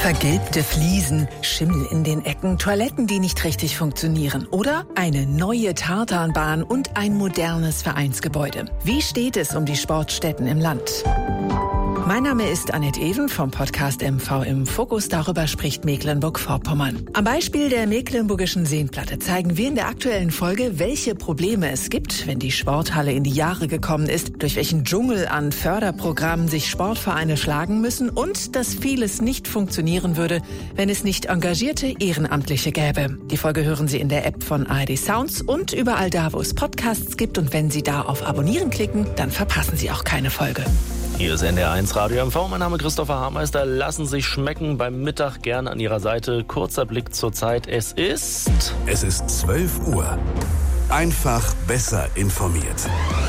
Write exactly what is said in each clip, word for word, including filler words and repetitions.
Vergilbte Fliesen, Schimmel in den Ecken, Toiletten, die nicht richtig funktionieren oder eine neue Tartanbahn und ein modernes Vereinsgebäude. Wie steht es um die Sportstätten im Land? Mein Name ist Annette Even vom Podcast M V im Fokus. Darüber spricht Mecklenburg-Vorpommern. Am Beispiel der Mecklenburgischen Seenplatte zeigen wir in der aktuellen Folge, welche Probleme es gibt, wenn die Sporthalle in die Jahre gekommen ist, durch welchen Dschungel an Förderprogrammen sich Sportvereine schlagen müssen und dass vieles nicht funktionieren würde, wenn es nicht engagierte Ehrenamtliche gäbe. Die Folge hören Sie in der App von A R D Sounds und überall da, wo es Podcasts gibt. Und wenn Sie da auf Abonnieren klicken, dann verpassen Sie auch keine Folge. Hier ist N D R eins Radio M V, mein Name ist Christopher Harmeister. Lassen Sie sich schmecken beim Mittag gerne an Ihrer Seite. Kurzer Blick zur Zeit. Es ist... Es ist zwölf Uhr. Einfach besser informiert.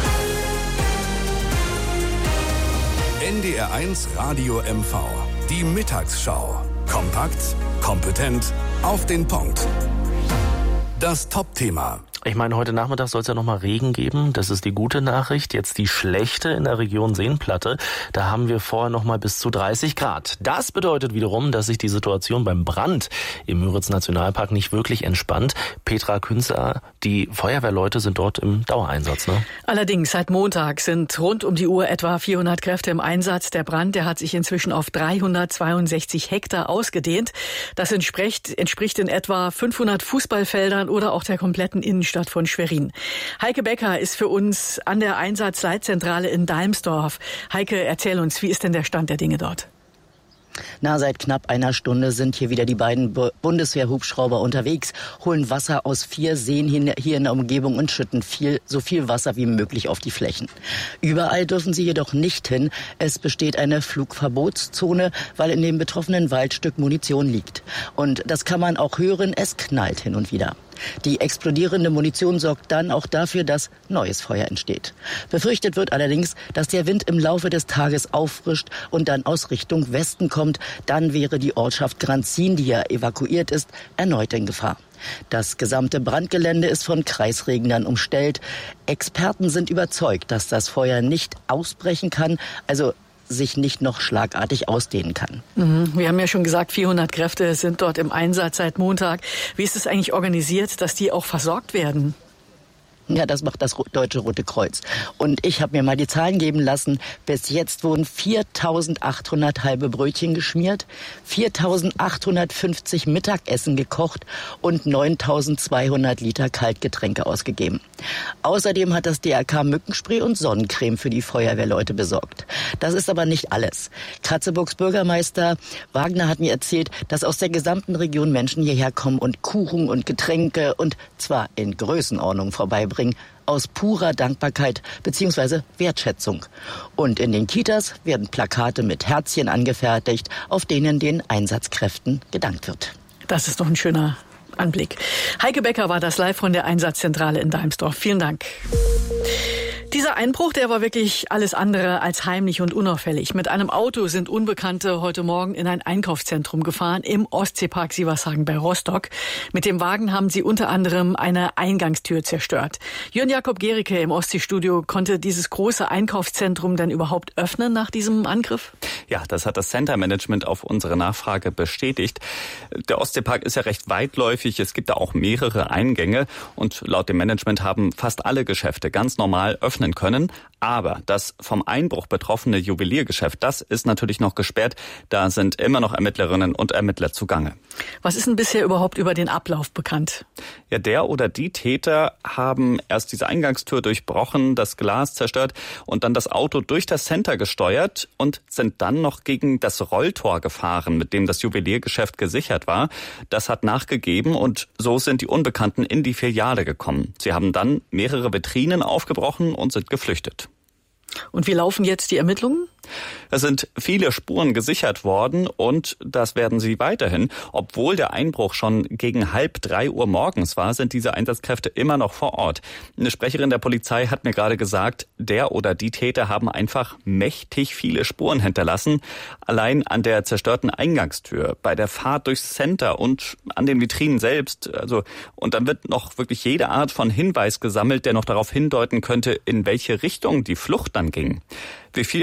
N D R eins Radio M V. Die Mittagsschau. Kompakt, kompetent, auf den Punkt. Das Top-Thema. Ich meine, heute Nachmittag soll es ja nochmal Regen geben. Das ist die gute Nachricht. Jetzt die schlechte in der Region Seenplatte. Da haben wir vorher nochmal bis zu dreißig Grad. Das bedeutet wiederum, dass sich die Situation beim Brand im Müritz-Nationalpark nicht wirklich entspannt. Petra Künzer, die Feuerwehrleute sind dort im Dauereinsatz, ne? Allerdings, seit Montag sind rund um die Uhr etwa vierhundert Kräfte im Einsatz. Der Brand, der hat sich inzwischen auf dreihundertzweiundsechzig Hektar ausgedehnt. Das entspricht, entspricht in etwa fünfhundert Fußballfeldern oder auch der kompletten Innenstadt von Schwerin. Heike Becker ist für uns an der Einsatzleitzentrale in Dalmsdorf. Heike, erzähl uns, wie ist denn der Stand der Dinge dort? Na, seit knapp einer Stunde sind hier wieder die beiden Bundeswehrhubschrauber unterwegs, holen Wasser aus vier Seen hier in der Umgebung und schütten viel, so viel Wasser wie möglich auf die Flächen. Überall dürfen sie jedoch nicht hin. Es besteht eine Flugverbotszone, weil in dem betroffenen Waldstück Munition liegt. Und das kann man auch hören, es knallt hin und wieder. Die explodierende Munition sorgt dann auch dafür, dass neues Feuer entsteht. Befürchtet wird allerdings, dass der Wind im Laufe des Tages auffrischt und dann aus Richtung Westen kommt. Dann wäre die Ortschaft Granzin, die ja evakuiert ist, erneut in Gefahr. Das gesamte Brandgelände ist von Kreisregnern umstellt. Experten sind überzeugt, dass das Feuer nicht ausbrechen kann, also sich nicht noch schlagartig ausdehnen kann. Wir haben ja schon gesagt, vierhundert Kräfte sind dort im Einsatz seit Montag. Wie ist es eigentlich organisiert, dass die auch versorgt werden? Ja, das macht das Deutsche Rote Kreuz. Und ich habe mir mal die Zahlen geben lassen. Bis jetzt wurden viertausendachthundert halbe Brötchen geschmiert, viertausendachthundertfünfzig Mittagessen gekocht und neuntausendzweihundert Liter Kaltgetränke ausgegeben. Außerdem hat das D R K Mückenspray und Sonnencreme für die Feuerwehrleute besorgt. Das ist aber nicht alles. Kratzeburgs Bürgermeister Wagner hat mir erzählt, dass aus der gesamten Region Menschen hierher kommen und Kuchen und Getränke und zwar in Größenordnung vorbeibringen. Aus purer Dankbarkeit bzw. Wertschätzung. Und in den Kitas werden Plakate mit Herzchen angefertigt, auf denen den Einsatzkräften gedankt wird. Das ist doch ein schöner Anblick. Heike Becker war das live von der Einsatzzentrale in Dalmsdorf. Vielen Dank. Dieser Einbruch, der war wirklich alles andere als heimlich und unauffällig. Mit einem Auto sind Unbekannte heute Morgen in ein Einkaufszentrum gefahren im Ostseepark Sievershagen bei Rostock. Mit dem Wagen haben sie unter anderem eine Eingangstür zerstört. Jörn Jakob Gericke im Ostseestudio, konnte dieses große Einkaufszentrum denn überhaupt öffnen nach diesem Angriff? Ja, das hat das Center Management auf unsere Nachfrage bestätigt. Der Ostseepark ist ja recht weitläufig. Es gibt da auch mehrere Eingänge und laut dem Management haben fast alle Geschäfte ganz normal öffnen können. Aber das vom Einbruch betroffene Juweliergeschäft, das ist natürlich noch gesperrt. Da sind immer noch Ermittlerinnen und Ermittler zugange. Was ist denn bisher überhaupt über den Ablauf bekannt? Ja, der oder die Täter haben erst diese Eingangstür durchbrochen, das Glas zerstört und dann das Auto durch das Center gesteuert und sind dann noch gegen das Rolltor gefahren, mit dem das Juweliergeschäft gesichert war. Das hat nachgegeben und so sind die Unbekannten in die Filiale gekommen. Sie haben dann mehrere Vitrinen aufgebrochen und sind geflüchtet. Und wie laufen jetzt die Ermittlungen? Es sind viele Spuren gesichert worden und das werden sie weiterhin. Obwohl der Einbruch schon gegen halb drei Uhr morgens war, sind diese Einsatzkräfte immer noch vor Ort. Eine Sprecherin der Polizei hat mir gerade gesagt, der oder die Täter haben einfach mächtig viele Spuren hinterlassen. Allein an der zerstörten Eingangstür, bei der Fahrt durchs Center und an den Vitrinen selbst. Also, und dann wird noch wirklich jede Art von Hinweis gesammelt, der noch darauf hindeuten könnte, in welche Richtung die Flucht dann ging. Wie viel aus den Vitrinen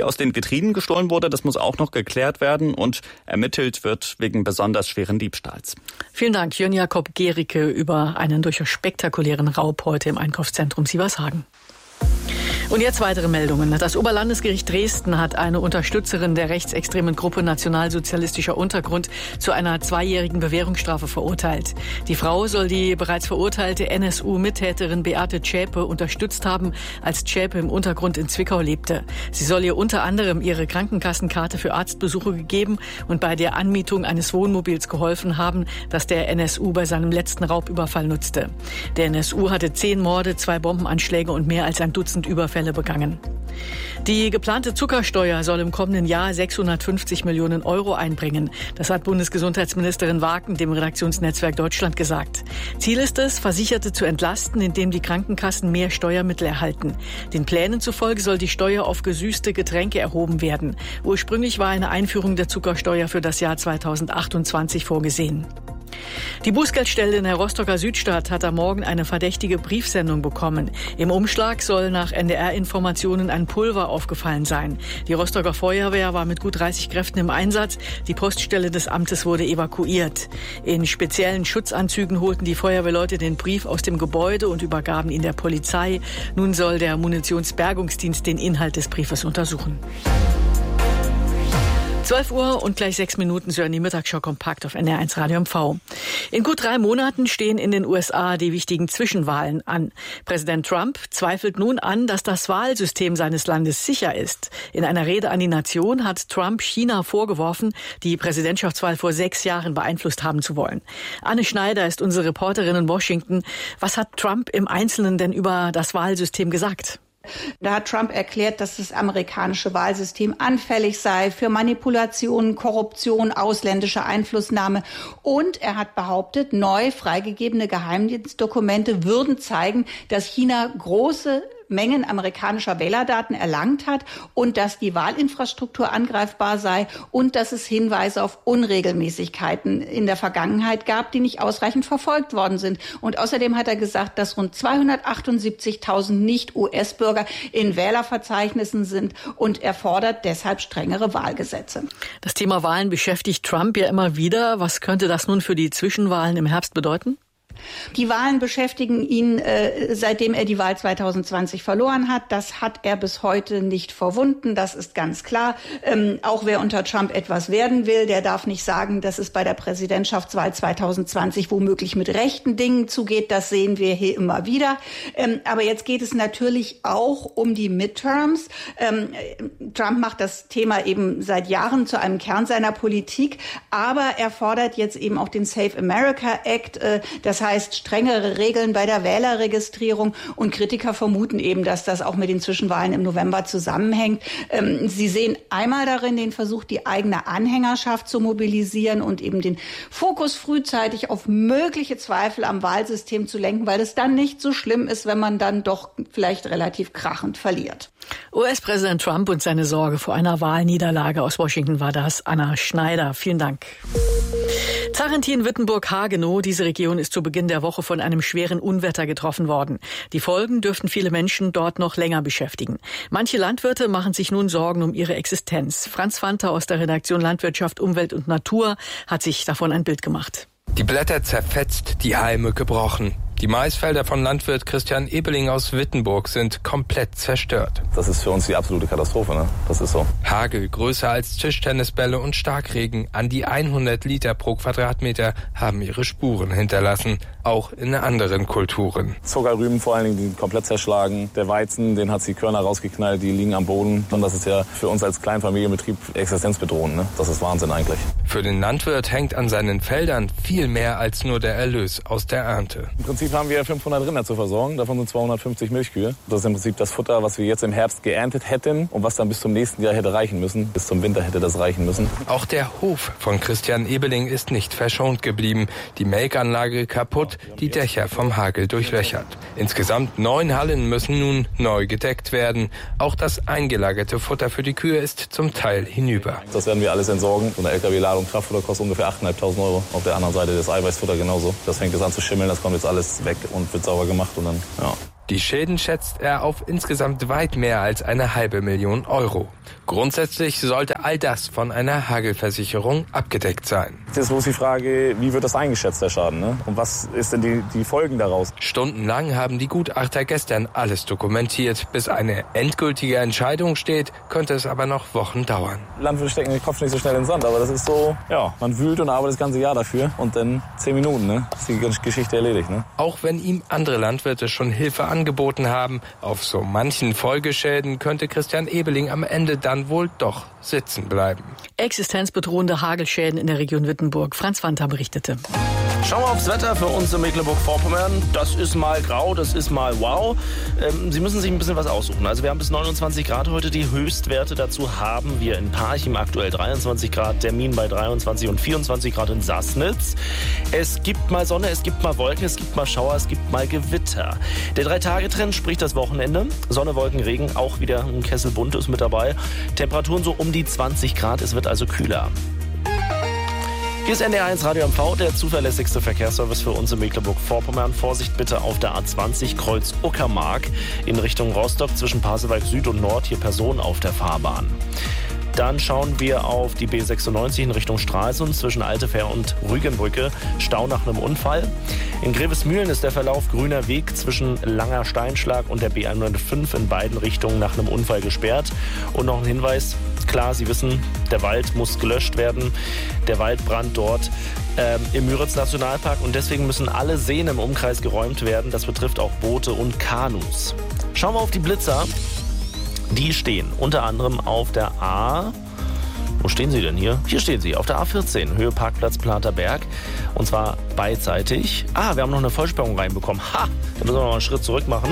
Vitrinen gestohlen wurde, das muss auch noch geklärt werden und ermittelt wird wegen besonders schweren Diebstahls. Vielen Dank, Jörn Jakob Gericke, über einen durchaus spektakulären Raub heute im Einkaufszentrum Sievershagen. Und jetzt weitere Meldungen. Das Oberlandesgericht Dresden hat eine Unterstützerin der rechtsextremen Gruppe Nationalsozialistischer Untergrund zu einer zweijährigen Bewährungsstrafe verurteilt. Die Frau soll die bereits verurteilte N S U-Mittäterin Beate Zschäpe unterstützt haben, als Zschäpe im Untergrund in Zwickau lebte. Sie soll ihr unter anderem ihre Krankenkassenkarte für Arztbesuche gegeben und bei der Anmietung eines Wohnmobils geholfen haben, das der N S U bei seinem letzten Raubüberfall nutzte. Der N S U hatte zehn Morde, zwei Bombenanschläge und mehr als ein Dutzend Überfälle begangen. Die geplante Zuckersteuer soll im kommenden Jahr sechshundertfünfzig Millionen Euro einbringen. Das hat Bundesgesundheitsministerin Wagen dem Redaktionsnetzwerk Deutschland gesagt. Ziel ist es, Versicherte zu entlasten, indem die Krankenkassen mehr Steuermittel erhalten. Den Plänen zufolge soll die Steuer auf gesüßte Getränke erhoben werden. Ursprünglich war eine Einführung der Zuckersteuer für das Jahr zweitausendachtundzwanzig vorgesehen. Die Bußgeldstelle in der Rostocker Südstadt hat am Morgen eine verdächtige Briefsendung bekommen. Im Umschlag soll nach N D R-Informationen ein Pulver aufgefallen sein. Die Rostocker Feuerwehr war mit gut dreißig Kräften im Einsatz. Die Poststelle des Amtes wurde evakuiert. In speziellen Schutzanzügen holten die Feuerwehrleute den Brief aus dem Gebäude und übergaben ihn der Polizei. Nun soll der Munitionsbergungsdienst den Inhalt des Briefes untersuchen. zwölf Uhr und gleich sechs Minuten, Sie hören die Mittagsschau kompakt auf N D R eins Radio M V. In gut drei Monaten stehen in den U S A die wichtigen Zwischenwahlen an. Präsident Trump zweifelt nun an, dass das Wahlsystem seines Landes sicher ist. In einer Rede an die Nation hat Trump China vorgeworfen, die Präsidentschaftswahl vor sechs Jahren beeinflusst haben zu wollen. Anne Schneider ist unsere Reporterin in Washington. Was hat Trump im Einzelnen denn über das Wahlsystem gesagt? Da hat Trump erklärt, dass das amerikanische Wahlsystem anfällig sei für Manipulation, Korruption, ausländische Einflussnahme. Und er hat behauptet, neu freigegebene Geheimdienstdokumente würden zeigen, dass China große Mengen amerikanischer Wählerdaten erlangt hat und dass die Wahlinfrastruktur angreifbar sei und dass es Hinweise auf Unregelmäßigkeiten in der Vergangenheit gab, die nicht ausreichend verfolgt worden sind. Und außerdem hat er gesagt, dass rund zweihundertachtundsiebzigtausend Nicht-U S-Bürger in Wählerverzeichnissen sind und er fordert deshalb strengere Wahlgesetze. Das Thema Wahlen beschäftigt Trump ja immer wieder. Was könnte das nun für die Zwischenwahlen im Herbst bedeuten? Die Wahlen beschäftigen ihn, äh, seitdem er die Wahl zweitausendzwanzig verloren hat. Das hat er bis heute nicht verwunden. Das ist ganz klar. Ähm, auch wer unter Trump etwas werden will, der darf nicht sagen, dass es bei der Präsidentschaftswahl zweitausendzwanzig womöglich mit rechten Dingen zugeht. Das sehen wir hier immer wieder. Ähm, aber jetzt geht es natürlich auch um die Midterms. Ähm, Trump macht das Thema eben seit Jahren zu einem Kern seiner Politik. Aber er fordert jetzt eben auch den Save America Act. Äh, das heißt, heißt strengere Regeln bei der Wählerregistrierung und Kritiker vermuten eben, dass das auch mit den Zwischenwahlen im November zusammenhängt. Ähm, sie sehen einmal darin den Versuch, die eigene Anhängerschaft zu mobilisieren und eben den Fokus frühzeitig auf mögliche Zweifel am Wahlsystem zu lenken, weil es dann nicht so schlimm ist, wenn man dann doch vielleicht relativ krachend verliert. U S-Präsident Trump und seine Sorge vor einer Wahlniederlage. Aus Washington war das Anna Schneider. Vielen Dank. Zarentin-Wittenburg-Hagenow, diese Region ist zu Beginn der Woche von einem schweren Unwetter getroffen worden. Die Folgen dürften viele Menschen dort noch länger beschäftigen. Manche Landwirte machen sich nun Sorgen um ihre Existenz. Franz Fanter aus der Redaktion Landwirtschaft, Umwelt und Natur hat sich davon ein Bild gemacht. Die Blätter zerfetzt, die Halme gebrochen. Die Maisfelder von Landwirt Christian Ebeling aus Wittenburg sind komplett zerstört. Das ist für uns die absolute Katastrophe, ne? Das ist so. Hagel größer als Tischtennisbälle und Starkregen an die hundert Liter pro Quadratmeter haben ihre Spuren hinterlassen, auch in anderen Kulturen. Zuckerrüben vor allen Dingen, die sind komplett zerschlagen. Der Weizen, den hat die Körner rausgeknallt, die liegen am Boden. Und das ist ja für uns als Kleinfamilienbetrieb existenzbedrohend, ne? Das ist Wahnsinn eigentlich. Für den Landwirt hängt an seinen Feldern viel mehr als nur der Erlös aus der Ernte. Im Prinzip haben wir fünfhundert Rinder zu versorgen, davon sind zweihundertfünfzig Milchkühe. Das ist im Prinzip das Futter, was wir jetzt im Herbst geerntet hätten und was dann bis zum nächsten Jahr hätte reichen müssen. Bis zum Winter hätte das reichen müssen. Auch der Hof von Christian Ebeling ist nicht verschont geblieben. Die Melkanlage kaputt, die Dächer vom Hagel durchlöchert. Insgesamt neun Hallen müssen nun neu gedeckt werden. Auch das eingelagerte Futter für die Kühe ist zum Teil hinüber. Das werden wir alles entsorgen. So eine L K W-Ladung Kraftfutter kostet ungefähr achttausendfünfhundert Euro. Auf der anderen Seite das Eiweißfutter genauso. Das fängt jetzt an zu schimmeln, das kommt jetzt alles weg und wird sauber gemacht und dann, ja. Die Schäden schätzt er auf insgesamt weit mehr als eine halbe Million Euro. Grundsätzlich sollte all das von einer Hagelversicherung abgedeckt sein. Jetzt ist bloß die Frage, wie wird das eingeschätzt, der Schaden, ne? Und was ist denn die, die Folgen daraus? Stundenlang haben die Gutachter gestern alles dokumentiert. Bis eine endgültige Entscheidung steht, könnte es aber noch Wochen dauern. Landwirte stecken den Kopf nicht so schnell in den Sand, aber das ist so, ja, man wühlt und arbeitet das ganze Jahr dafür und dann zehn Minuten, ne? Ist die Geschichte erledigt, ne? Auch wenn ihm andere Landwirte schon Hilfe angeboten haben, auf so manchen Folgeschäden könnte Christian Ebeling am Ende dann wohl doch sitzen bleiben. Existenzbedrohende Hagelschäden in der Region Wittenburg. Franz Wanter berichtete. Schauen wir aufs Wetter für uns in Mecklenburg-Vorpommern. Das ist mal grau, das ist mal wow. Ähm, Sie müssen sich ein bisschen was aussuchen. Also wir haben bis neunundzwanzig Grad heute. Die Höchstwerte dazu haben wir in Parchim aktuell dreiundzwanzig Grad, Termin bei dreiundzwanzig und vierundzwanzig Grad in Sassnitz. Es gibt mal Sonne, es gibt mal Wolken, es gibt mal Schauer, es gibt mal Gewitter. Der Drei-Tage-Trend spricht das Wochenende. Sonne, Wolken, Regen, auch wieder ein Kessel bunt ist mit dabei. Temperaturen so um die zwanzig Grad, es wird also kühler. Hier ist N D R eins Radio M V, der zuverlässigste Verkehrsservice für uns in Mecklenburg-Vorpommern. Vorsicht bitte auf der A zwanzig Kreuz Uckermark in Richtung Rostock zwischen Pasewalk Süd und Nord. Hier Personen auf der Fahrbahn. Dann schauen wir auf die B sechsundneunzig in Richtung Stralsund zwischen Altefähr und Rügenbrücke. Stau nach einem Unfall. In Grevesmühlen ist der Verlauf grüner Weg zwischen Langer Steinschlag und der B hundertfünf in beiden Richtungen nach einem Unfall gesperrt. Und noch ein Hinweis, klar, Sie wissen, der Wald muss gelöscht werden. Der Waldbrand dort ähm, im Müritz-Nationalpark. Und deswegen müssen alle Seen im Umkreis geräumt werden. Das betrifft auch Boote und Kanus. Schauen wir auf die Blitzer. Die stehen unter anderem auf der A... Wo stehen sie denn hier? Hier stehen sie, auf der A vierzehn, Höhe Parkplatz Platerberg. Und zwar beidseitig. Ah, wir haben noch eine Vollsperrung reinbekommen. Ha, da müssen wir noch einen Schritt zurück machen.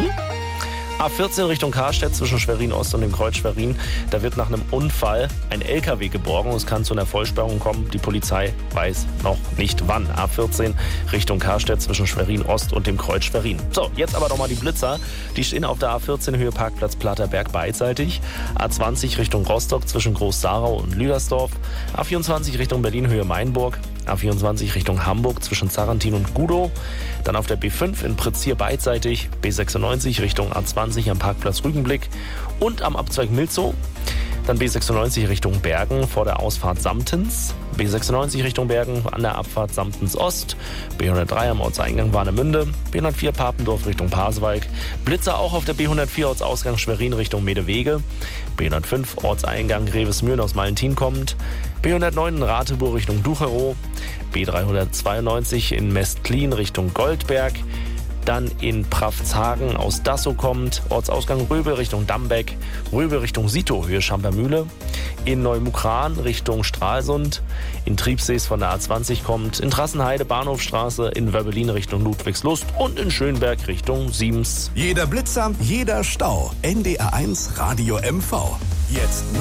A vierzehn Richtung Karstedt zwischen Schwerin-Ost und dem Kreuz Schwerin. Da wird nach einem Unfall ein L K W geborgen. Es kann zu einer Vollsperrung kommen. Die Polizei weiß noch nicht wann. A vierzehn Richtung Karstedt zwischen Schwerin-Ost und dem Kreuz Schwerin. So, jetzt aber nochmal die Blitzer. Die stehen auf der A vierzehn Höhe Parkplatz Platerberg beidseitig. A zwanzig Richtung Rostock zwischen Groß-Sarau und Lüdersdorf. A vierundzwanzig Richtung Berlin Höhe Mainburg. A vierundzwanzig Richtung Hamburg zwischen Zarrentin und Gudow. Dann auf der B fünf in Pritzhier beidseitig. B sechsundneunzig Richtung A zwanzig am Parkplatz Rügenblick und am Abzweig Milzow. Dann B sechsundneunzig Richtung Bergen vor der Ausfahrt Samtens. B sechsundneunzig Richtung Bergen an der Abfahrt Samtens Ost. B hundertdrei am Ortseingang Warnemünde. B hundertvier Papendorf Richtung Pasewalk. Blitzer auch auf der B hundertvier Ortsausgang Schwerin Richtung Medewege. B hundertfünf Ortseingang Grevesmühlen aus Malentin kommend. B hundertneun in Rateburg Richtung Ducherow. B dreihundertzweiundneunzig in Mestlin Richtung Goldberg. Dann in Pfaffzhagen aus Dassow kommt, Ortsausgang Röbe Richtung Dambeck, Röbe Richtung Sito, Höhe Schampermühle, in Neumukran Richtung Stralsund, in Triebsees von der A zwanzig kommt, in Trassenheide Bahnhofstraße, in Wörbelin Richtung Ludwigslust und in Schönberg Richtung Siems. Jeder Blitzer, jeder Stau. N D R eins Radio M V. Jetzt